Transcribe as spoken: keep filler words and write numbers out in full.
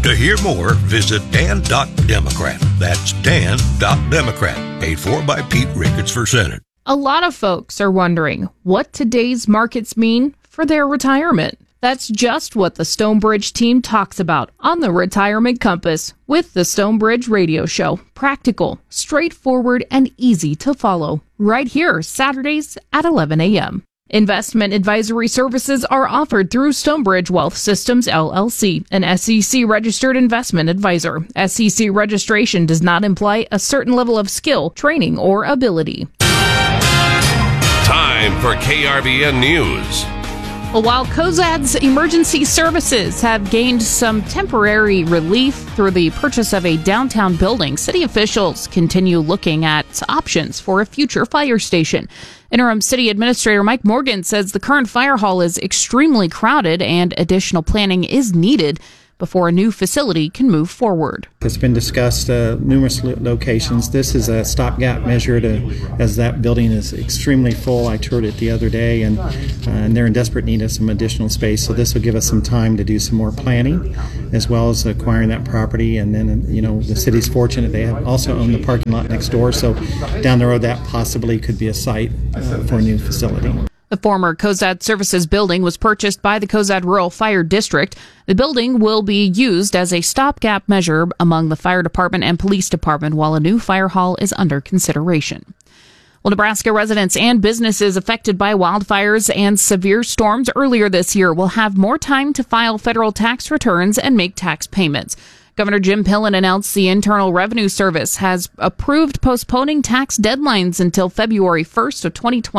To hear more, visit dan dot democrat. That's dan dot democrat. Paid for by Pete Ricketts for Senate. A lot of folks are wondering what today's markets mean for their retirement. That's just what the Stonebridge team talks about on the Retirement Compass with the Stonebridge Radio Show. Practical, straightforward, and easy to follow. Right here, Saturdays at eleven a.m. Investment advisory services are offered through Stonebridge Wealth Systems, L L C, an S E C-registered investment advisor. S E C registration does not imply a certain level of skill, training, or ability. Time for K R B N News. Well, while COZAD's emergency services have gained some temporary relief through the purchase of a downtown building, city officials continue looking at options for a future fire station. Interim City Administrator Mike Morgan says the current fire hall is extremely crowded and additional planning is needed before a new facility can move forward. It's been discussed uh, numerous lo- locations. This is a stopgap measure to, as that building is extremely full. I toured it the other day, and, uh, and they're in desperate need of some additional space. So this will give us some time to do some more planning, as well as acquiring that property. And then, you know, the city's fortunate they have also own the parking lot next door. So down the road, that possibly could be a site uh, for a new facility. The former COZAD Services building was purchased by the COZAD Rural Fire District. The building will be used as a stopgap measure among the fire department and police department while a new fire hall is under consideration. Well, Nebraska residents and businesses affected by wildfires and severe storms earlier this year will have more time to file federal tax returns and make tax payments. Governor Jim Pillen announced the Internal Revenue Service has approved postponing tax deadlines until February first of twenty twenty.